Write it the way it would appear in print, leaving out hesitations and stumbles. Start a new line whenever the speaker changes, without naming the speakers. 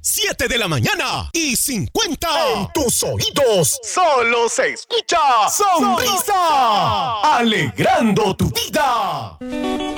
7 de la mañana y 50.
En tus oídos solo se escucha Sonrisa, alegrando tu vida.